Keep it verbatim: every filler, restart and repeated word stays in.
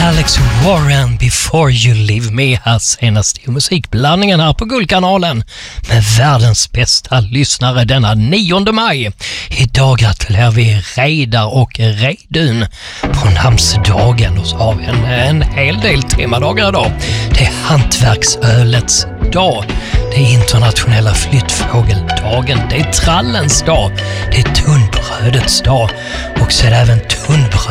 Alex Warren, Before You Leave Me, här senast i musikblandningen här på Guldkanalen med världens bästa lyssnare denna nionde maj. Idag gratulerar vi Reidar och Reidun på namnsdagen, och så har vi en, en hel del temadagar idag. Det är hantverksölets dag, det är internationella flyttfågeldagen, det är trallens dag, det är tunnbrödets dag och så är det även tunnbröd